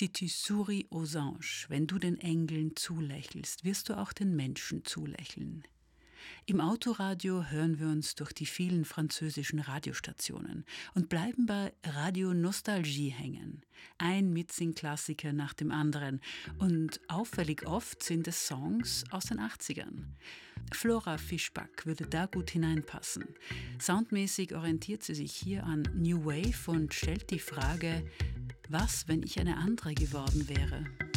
Si tu souris aux anges, wenn du den Engeln zulächelst, wirst du auch den Menschen zulächeln. Im Autoradio hören wir uns durch die vielen französischen Radiostationen und bleiben bei Radio Nostalgie hängen. Ein Mitsing-Klassiker nach dem anderen und auffällig oft sind es Songs aus den 80ern. Flora Fischbach würde da gut hineinpassen. Soundmäßig orientiert sie sich hier an New Wave und stellt die Frage: Was, wenn ich eine andere geworden wäre?